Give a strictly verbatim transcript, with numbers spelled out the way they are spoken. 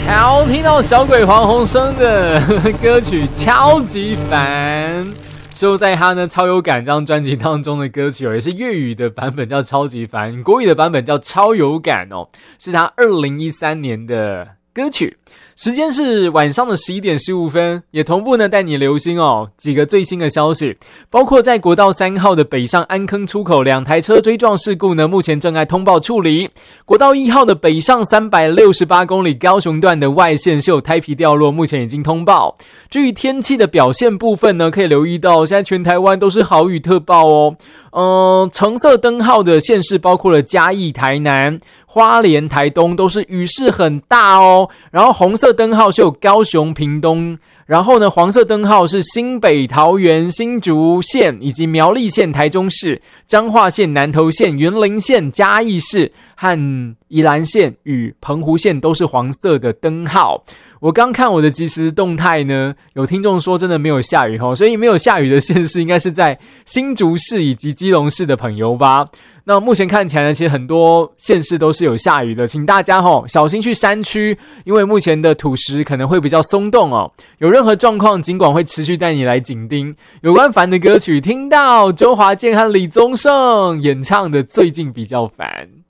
好，听到小鬼黄鸿升的歌曲超级烦，收在他呢超有感这张专辑当中的歌曲哦，也是粤语的版本叫超级烦，国语的版本叫超有感哦，是他二零一三年的歌曲。时间是晚上的十一点十五分，也同步呢带你留心哦几个最新的消息，包括在国道三号的北上安坑出口两台车追撞事故呢，目前正在通报处理。国道一号的北上三百六十八公里高雄段的外线是有胎皮掉落，目前已经通报。至于天气的表现部分呢，可以留意到现在全台湾都是豪雨特报哦。嗯，橙色灯号的县市包括了嘉义、台南、花莲、台东，都是雨势很大哦。然后红色灯号是有高雄、屏东，然后呢黄色灯号是新北、桃园、新竹县以及苗栗县、台中市、彰化县、南投县、云林县、嘉义市和宜兰县与澎湖县都是黄色的灯号。我刚看我的即时动态呢，有听众说真的没有下雨，所以没有下雨的县市应该是在新竹市以及基隆市的朋友吧。那目前看起来呢，其实很多县市都是有下雨的，请大家齁小心去山区，因为目前的土石可能会比较松动哦。有任何状况，尽管会持续带你来紧盯。有关烦的歌曲，听到周华健和李宗盛演唱的《最近比较烦》。